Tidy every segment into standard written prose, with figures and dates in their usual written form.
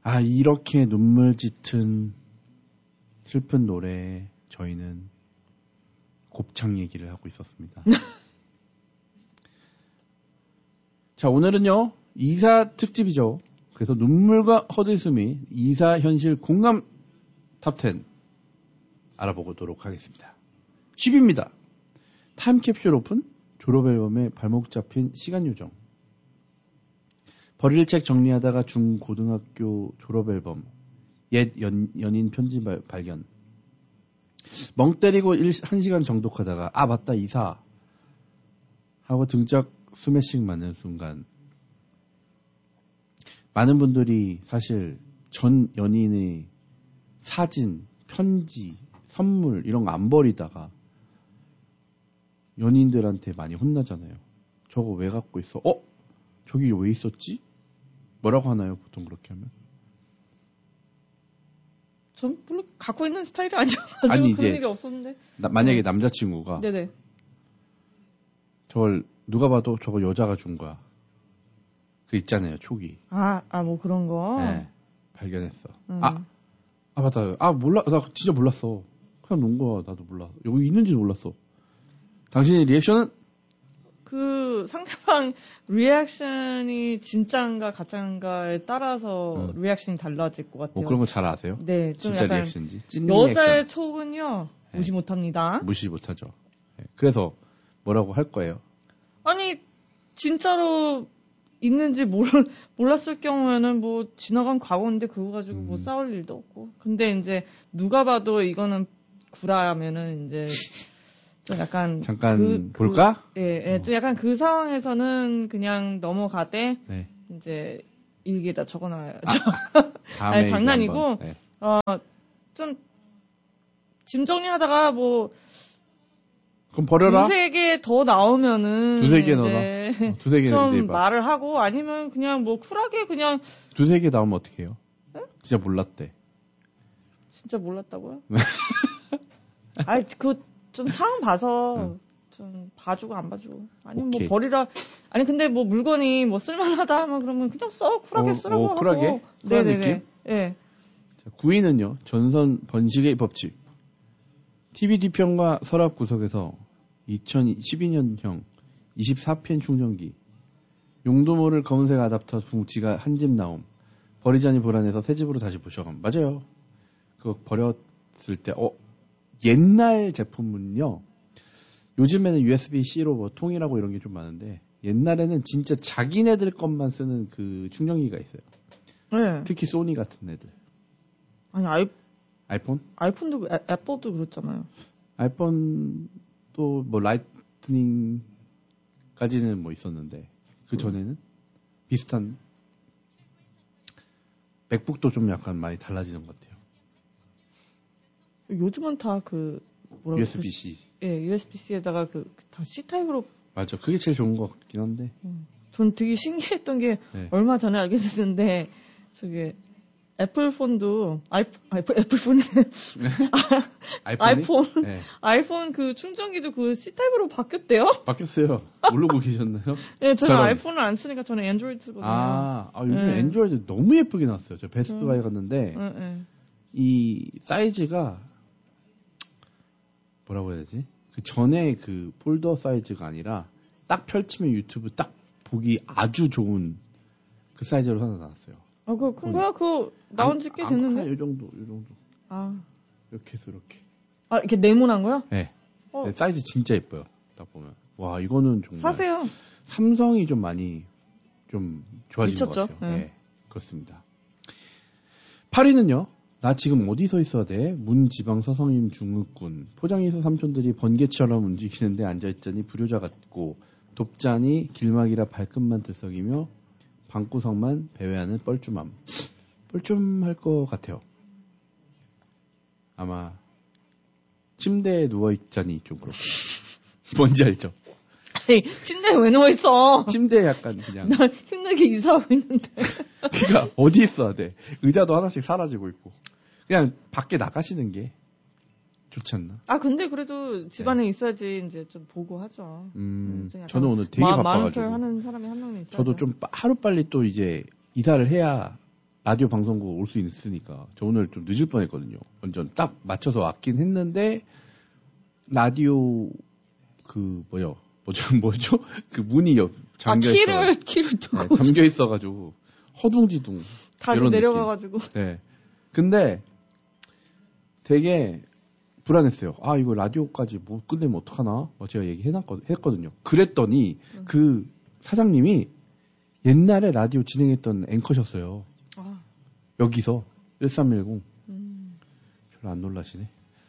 아, 이렇게 눈물 짙은 슬픈 노래에 저희는 곱창 얘기를 하고 있었습니다. 자, 오늘은요, 이사 특집이죠. 그래서 눈물과 헛웃음이 이사 현실 공감 탑10 알아보도록 하겠습니다. 10위입니다. 타임캡슐 오픈 졸업앨범에 발목 잡힌 시간 요정. 버릴 책 정리하다가 중고등학교 졸업앨범 옛 연인 편지 발견. 멍 때리고 1시간 정독하다가 아 맞다 이사 하고 등짝 스매싱 맞는 순간. 많은 분들이 사실 전 연인의 사진, 편지, 선물 이런 거 안 버리다가 연인들한테 많이 혼나잖아요. 저거 왜 갖고 있어? 저기 왜 있었지? 뭐라고 하나요? 보통 그렇게 하면? 전 별로 갖고 있는 스타일이 아니어가지고 아니, 그런 이제 일이 없었는데. 만약에 남자친구가 네네. 저걸 누가 봐도 저거 여자가 준 거야. 그 있잖아요, 초기. 뭐 그런 거. 네, 발견했어. 맞다. 몰라. 나 진짜 몰랐어. 그냥 놓은 거야. 나도 몰라. 여기 있는지도 몰랐어. 당신의 리액션은? 그 상대방 리액션이 진짜인가 가짜인가에 따라서 리액션이 달라질 것 같아요. 그런 거 잘 아세요? 네, 좀 진짜 약간 리액션인지. 찐 여자의 리액션. 촉은요 무시 못합니다. 무시 못하죠. 네. 그래서 뭐라고 할 거예요? 아니 진짜로 있는지 몰랐을 경우에는 뭐 지나간 과거인데 그거 가지고 뭐 싸울 일도 없고. 근데 이제 누가 봐도 이거는 구라면은 이제 좀 약간 잠깐 볼까? 좀 약간 그 상황에서는 그냥 넘어가되 네. 이제 일기에다 적어놔야죠. 아니 장난이고 네. 좀 짐 정리하다가 뭐 그럼 버려라. 두세 개 더 나오면은 두세 개 넣어라. 두세 개 좀 말을 하고 아니면 그냥 뭐 쿨하게 그냥 두세 개 나오면 어떻게 해요? 네? 진짜 몰랐대. 진짜 몰랐다고요? 좀 상황 봐서 좀 봐주고 안 봐주고 아니면 오케이. 뭐 버리라. 아니 근데 뭐 물건이 뭐 쓸만하다 하면 그러면 그냥 써 쿨하게 쓰라고 하고. 쿨하게? 쿨한 느낌? 예. 자, 9위는요. 전선 번식의 법칙. TVD 편과 서랍 구석에서 2012년형 24펜 충전기. 용도 모를 검은색 아답터 뭉치가 한 집 나옴. 버리자니 불안해서 새 집으로 다시 모셔감. 맞아요. 그거 버렸을 때 옛날 제품은요. 요즘에는 USB-C로 뭐 통일하고 이런 게 좀 많은데 옛날에는 진짜 자기네들 것만 쓰는 그 충전기가 있어요. 네. 특히 소니 같은 애들. 아니 아이폰? 아이폰도 애플도 그렇잖아요. 아이폰도 뭐 라이트닝까지는 뭐 있었는데 그 전에는 비슷한 맥북도 좀 약간 많이 달라지는 것 같아요. 요즘은 다 USB-C. USB-C에다가 다 C 타입으로. 맞아. 그게 제일 좋은 것 같긴 한데. 전 되게 신기했던 게 얼마 전에 알게 됐는데 저게 애플폰도 애플폰이 아이폰 그 충전기도 그 C 타입으로 바뀌었대요? 바뀌었어요. 모르고 계셨나요? 네, 저는 아이폰을 안 쓰니까 저는 애and로이드 쓰거든요. 요즘 애and로이드 너무 예쁘게 나왔어요. 저 베스트바이 갔는데 이 사이즈가 뭐라고 해야 되지? 그 전에 그 폴더 사이즈가 아니라 딱 펼치면 유튜브 딱 보기 아주 좋은 그 사이즈로 하나 나왔어요. 그거 큰 거야? 그거 나온 지 꽤 됐는데? 요 정도. 이렇게 해서 이렇게. 이렇게 네모난 거야? 네. 네. 사이즈 진짜 예뻐요. 딱 보면. 와, 이거는 정말. 사세요. 삼성이 좀 많이 좀 좋아진 미쳤죠? 것 같아요. 네. 그렇습니다. 8위는요. 나 지금 어디 서 있어야 돼? 문지방 서성임 중흑군. 포장이서 삼촌들이 번개처럼 움직이는데 앉아있자니 불효자 같고 돕자니 길막이라 발끝만 들썩이며 방구석만 배회하는 뻘쭘함. 뻘쭘할 것 같아요. 아마 침대에 누워있자니 좀 그렇고. 뭔지 알죠? 아니, 침대에 왜 누워있어? 침대에 약간 그냥. 난 힘들게 이사하고 있는데. 그러니까 어디 있어야 돼? 의자도 하나씩 사라지고 있고. 그냥 밖에 나가시는 게 좋지 않나? 근데 그래도 집안에 있어야지 이제 좀 보고 하죠. 저는 오늘 되게 바빠가지고. 하는 사람이 한 명은 있어요. 저도 좀 하루빨리 또 이제 이사를 해야 라디오 방송국 올 수 있으니까 저 오늘 좀 늦을 뻔했거든요. 완전 딱 맞춰서 왔긴 했는데 라디오 뭐죠? 그 문이 잠겨 있어. 키를 네, 잠겨 있어가지고 허둥지둥. 다시 내려가가지고. 네. 근데 되게 불안했어요. 아 이거 라디오까지 뭐 끝내면 어떡하나? 제가 했거든요. 그랬더니 그 사장님이 옛날에 라디오 진행했던 앵커셨어요. 여기서 1310. 별로 안 놀라시네.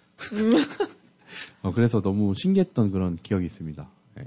그래서 너무 신기했던 그런 기억이 있습니다. 네.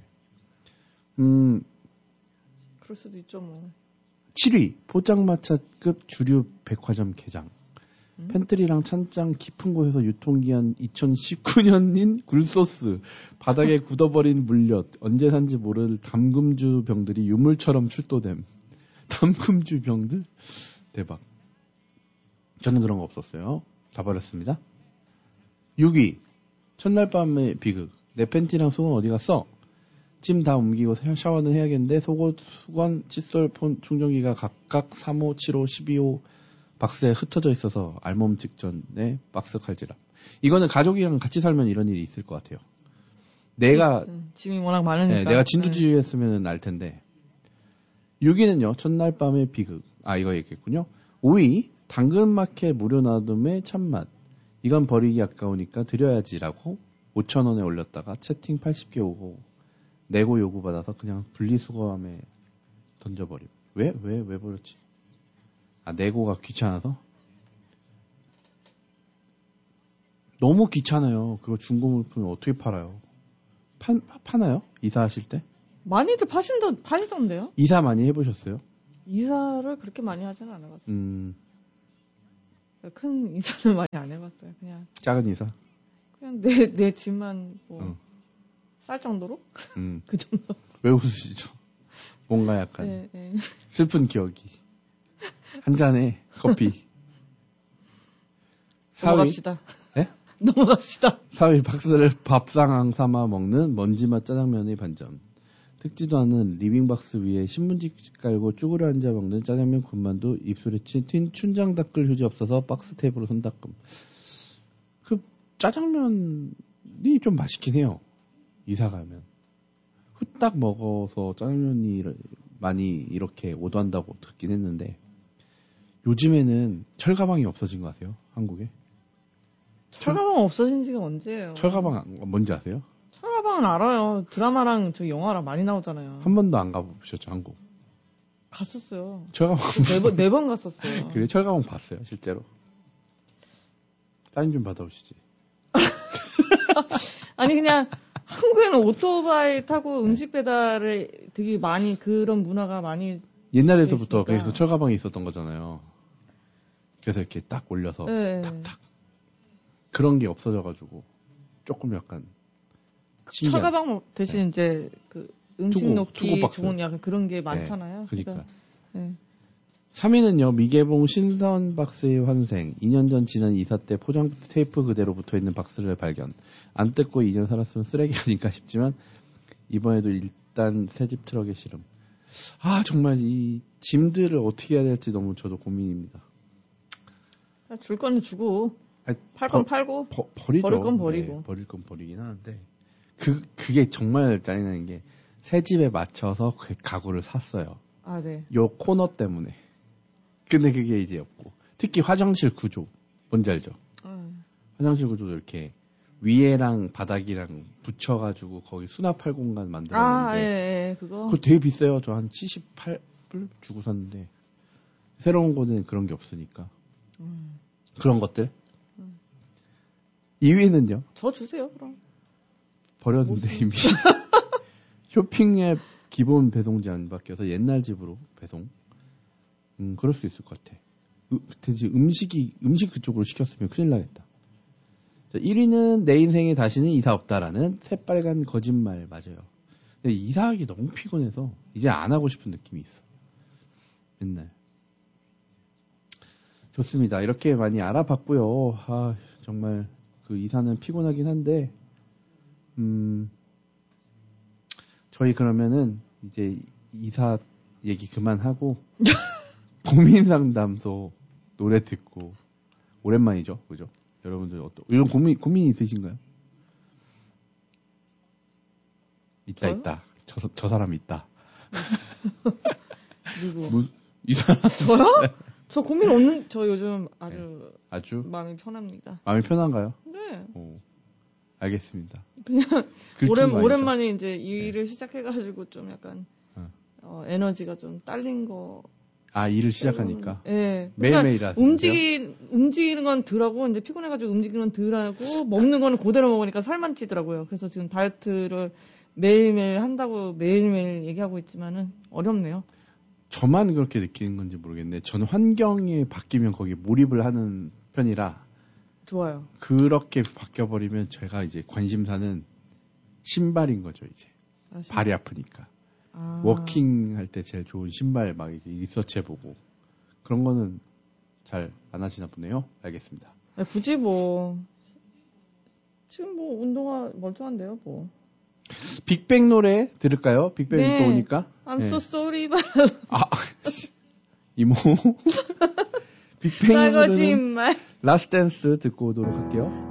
그럴 수도 있죠, 뭐. 7위 포장마차급 주류 백화점 개장. 팬트리랑 찬장 깊은 곳에서 유통기한 2019년인 굴소스, 바닥에 굳어버린 물엿, 언제 산지 모를 담금주 병들이 유물처럼 출도됨. 담금주 병들? 대박. 저는 그런 거 없었어요. 다 버렸습니다. 6위 첫날 밤의 비극. 내 팬티랑 속은 어디 갔어? 찜 다 옮기고 샤워는 해야겠는데 속옷, 수건, 칫솔, 폰, 충전기가 각각 3호, 7호, 12호 박스에 흩어져 있어서 알몸 직전에 박스 칼질함. 이거는 가족이랑 같이 살면 이런 일이 있을 것 같아요. 내가 짐이 워낙 많으니까. 네, 내가 진두지휘했으면 알 텐데. 6위는요. 첫날 밤의 비극. 이거 얘기했군요. 5위 당근마켓 무료 놔둠의 참맛. 이건 버리기 아까우니까 드려야지라고 5,000원에 올렸다가 채팅 80개 오고 내고 요구받아서 그냥 분리수거함에 던져버림. 왜 버렸지? 내고가 귀찮아서? 너무 귀찮아요. 그거 중고물품이 어떻게 팔아요? 파나요? 이사하실 때? 많이들 파시던데요? 이사 많이 해보셨어요? 이사를 그렇게 많이 하지는 않아봤어요. 큰 이사는 많이 안 해봤어요. 그냥 작은 이사? 그냥 내 집만 쌀 정도로? 그 정도. 왜 웃으시죠? 뭔가 약간 네. 슬픈 기억이. 한 잔에 커피. 넘어갑시다. 네? 넘어갑시다. 4위 박스를 밥상황 삼아 먹는 먼지맛 짜장면의 반전. 뜯지도 않은 리빙박스 위에 신문지 깔고 쭈그려 앉아 먹는 짜장면 군만두 입술에 튄 춘장 닦을 휴지 없어서 박스 테이프로 손 닦음. 그 짜장면이 좀 맛있긴 해요. 이사 가면. 후딱 먹어서 짜장면이 많이 이렇게 오도한다고 듣긴 했는데 요즘에는 철가방이 없어진 거 아세요? 한국에? 철가방 없어진 지가 언제예요? 철가방 뭔지 아세요? 철가방은 알아요. 드라마랑 저 영화랑 많이 나오잖아요. 한 번도 안 가보셨죠, 한국? 갔었어요. 철가방 네 번 갔었어요. 그래, 철가방 봤어요, 실제로. 사인 좀 받아오시지. 아니 그냥 한국에는 오토바이 타고 음식 배달을 되게 많이 그런 문화가 많이 옛날에서부터 그래서 철가방이 있었던 거잖아요. 그래서 이렇게 딱 올려서 네. 탁탁 그런 게 없어져가지고 조금 약간 신기한. 철가방 대신 이제 그 음식 넣기 박스. 좋은 약간 그런 게 많잖아요. 네, 그러니까. 네. 3위는요. 미개봉 신선 박스의 환생. 2년 전 지난 이사 때 포장 테이프 그대로 붙어있는 박스를 발견. 안 뜯고 2년 살았으면 쓰레기 아닐까 싶지만 이번에도 일단 새집 트럭에 실음. 정말 이 짐들을 어떻게 해야 될지 너무 저도 고민입니다. 줄 거는 주고 팔 건 팔고 버리죠. 버릴 건 버리고. 네, 버릴 건 버리긴 하는데 그게 정말 짜증나는 게 새 집에 맞춰서 그 가구를 샀어요. 네. 요 코너 때문에. 근데 그게 이제 없고. 특히 화장실 구조. 뭔지 알죠? 화장실 구조도 이렇게 위에랑 바닥이랑 붙여가지고 거기 수납할 공간 만들었는데. 예, 그거 되게 비싸요. 저 한 78불 주고 샀는데. 새로운 곳에는 그런 게 없으니까. 그런 것들. 2위는요? 저 주세요, 그럼. 버렸는데 이미. 쇼핑앱 기본 배송지 안 바뀌어서 옛날 집으로 배송. 그럴 수 있을 것 같아. 대체 음식 그쪽으로 시켰으면 큰일 나겠다. 자, 1위는 내 인생에 다시는 이사 없다라는 새빨간 거짓말 맞아요. 근데 이사하기 너무 피곤해서 이제 안 하고 싶은 느낌이 있어. 맨날. 좋습니다. 이렇게 많이 알아봤고요. 정말 그 이사는 피곤하긴 한데 저희 그러면은 이제 이사 얘기 그만하고 고민 상담소 노래 듣고 오랜만이죠, 그죠? 여러분들 이런 고민 있으신가요? 있다 저요? 있다. 저 사람이 있다. 누구? 이 사람 저요? 저 고민 없는. 저 요즘 아주 마음이 편합니다. 마음이 편한가요? 네. 오, 알겠습니다. 그냥 오랜만에 이제 일을 시작해가지고 좀 약간 에너지가 좀 딸린 거. 아, 일을 시작하니까. 네. 매일매일 하세요? 움직이는 건 덜하고 이제 피곤해가지고 움직이는 건 덜하고 먹는 거는 그대로 먹으니까 살만 찌더라고요. 그래서 지금 다이어트를 매일매일 한다고 매일매일 얘기하고 있지만은 어렵네요. 저만 그렇게 느끼는 건지 모르겠는데 저는 환경이 바뀌면 거기에 몰입을 하는 편이라 좋아요. 그렇게 바뀌어버리면 제가 이제 관심사는 신발인 거죠, 이제. 발이 아프니까. 워킹 할 때 제일 좋은 신발 막 이렇게 리서치해보고 그런 거는 잘 안 하시나 보네요. 알겠습니다. 굳이 뭐 지금 뭐 운동화 멀쩡한데요, 뭐. 빅뱅 노래 들을까요? 빅뱅 네. 또 오니까. I'm so sorry, but 이모. 빅뱅의 노래는 거짓말. 라스트 댄스 듣고 오도록 할게요.